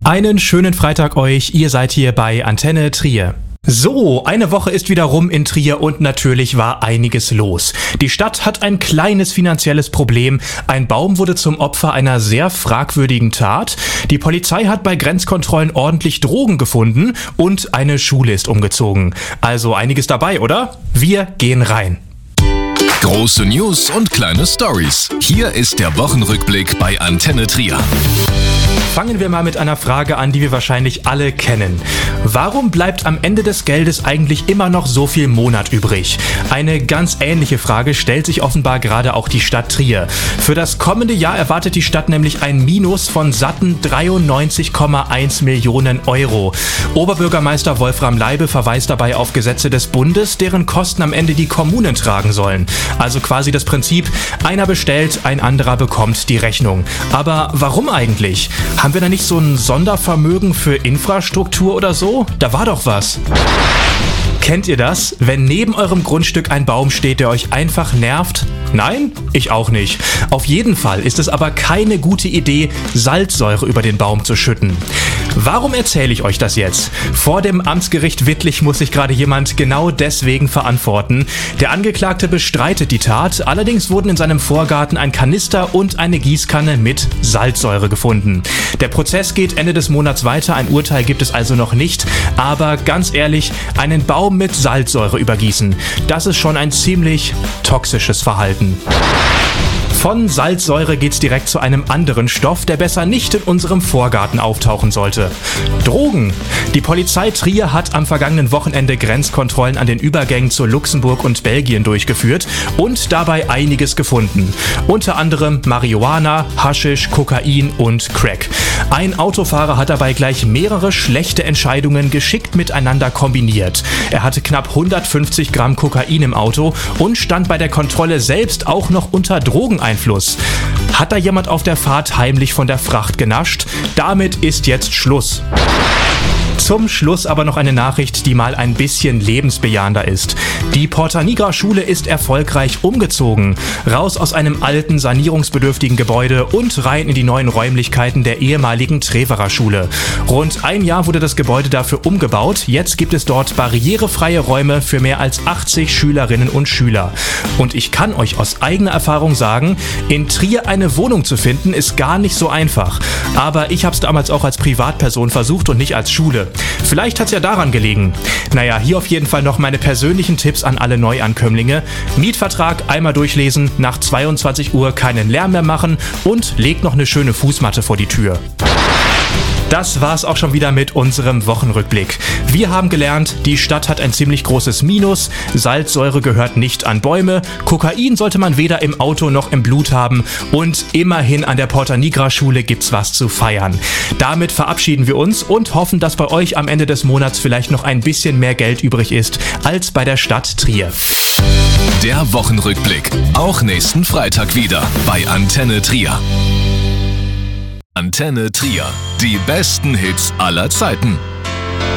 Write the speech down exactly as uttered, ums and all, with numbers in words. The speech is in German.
Einen schönen Freitag euch, ihr seid hier bei Antenne Trier. So, eine Woche ist wieder rum in Trier und natürlich war einiges los. Die Stadt hat ein kleines finanzielles Problem, ein Baum wurde zum Opfer einer sehr fragwürdigen Tat, die Polizei hat bei Grenzkontrollen ordentlich Drogen gefunden und eine Schule ist umgezogen. Also einiges dabei, oder? Wir gehen rein. Große News und kleine Stories. Hier ist der Wochenrückblick bei Antenne Trier. Fangen wir mal mit einer Frage an, die wir wahrscheinlich alle kennen. Warum bleibt am Ende des Geldes eigentlich immer noch so viel Monat übrig? Eine ganz ähnliche Frage stellt sich offenbar gerade auch die Stadt Trier. Für das kommende Jahr erwartet die Stadt nämlich ein Minus von satten dreiundneunzig Komma eins Millionen Euro. Oberbürgermeister Wolfram Leibe verweist dabei auf Gesetze des Bundes, deren Kosten am Ende die Kommunen tragen sollen. Also quasi das Prinzip, einer bestellt, ein anderer bekommt die Rechnung. Aber warum eigentlich? Haben wir da nicht so ein Sondervermögen für Infrastruktur oder so? Da war doch was. Kennt ihr das? Wenn neben eurem Grundstück ein Baum steht, der euch einfach nervt? Nein? Ich auch nicht. Auf jeden Fall ist es aber keine gute Idee, Salzsäure über den Baum zu schütten. Warum erzähle ich euch das jetzt? Vor dem Amtsgericht Wittlich muss sich gerade jemand genau deswegen verantworten. Der Angeklagte bestreitet die Tat, allerdings wurden in seinem Vorgarten ein Kanister und eine Gießkanne mit Salzsäure gefunden. Der Prozess geht Ende des Monats weiter, ein Urteil gibt es also noch nicht, aber ganz ehrlich, einen Baum mit Salzsäure übergießen, das ist schon ein ziemlich toxisches Verhalten. Von Salzsäure geht's direkt zu einem anderen Stoff, der besser nicht in unserem Vorgarten auftauchen sollte. Drogen. Die Polizei Trier hat am vergangenen Wochenende Grenzkontrollen an den Übergängen zu Luxemburg und Belgien durchgeführt und dabei einiges gefunden. Unter anderem Marihuana, Haschisch, Kokain und Crack. Ein Autofahrer hat dabei gleich mehrere schlechte Entscheidungen geschickt miteinander kombiniert. Er hatte knapp hundertfünfzig Gramm Kokain im Auto und stand bei der Kontrolle selbst auch noch unter Drogeneinfluss. Hat da jemand auf der Fahrt heimlich von der Fracht genascht? Damit ist jetzt Schluss. Zum Schluss aber noch eine Nachricht, die mal ein bisschen lebensbejahender ist. Die Porta Nigra Schule ist erfolgreich umgezogen. Raus aus einem alten, sanierungsbedürftigen Gebäude und rein in die neuen Räumlichkeiten der ehemaligen Treverer Schule. Rund ein Jahr wurde das Gebäude dafür umgebaut. Jetzt gibt es dort barrierefreie Räume für mehr als achtzig Schülerinnen und Schüler. Und ich kann euch aus eigener Erfahrung sagen, in Trier eine Wohnung zu finden, ist gar nicht so einfach. Aber ich habe es damals auch als Privatperson versucht und nicht als Schule. Vielleicht hat es ja daran gelegen. Naja, hier auf jeden Fall noch meine persönlichen Tipps an alle Neuankömmlinge. Mietvertrag einmal durchlesen, nach zweiundzwanzig Uhr keinen Lärm mehr machen und legt noch eine schöne Fußmatte vor die Tür. Das war's auch schon wieder mit unserem Wochenrückblick. Wir haben gelernt, die Stadt hat ein ziemlich großes Minus, Salzsäure gehört nicht an Bäume, Kokain sollte man weder im Auto noch im Blut haben und immerhin an der Porta Nigra Schule gibt's was zu feiern. Damit verabschieden wir uns und hoffen, dass bei euch am Ende des Monats vielleicht noch ein bisschen mehr Geld übrig ist als bei der Stadt Trier. Der Wochenrückblick, auch nächsten Freitag wieder bei Antenne Trier. Antenne Trier, die besten Hits aller Zeiten.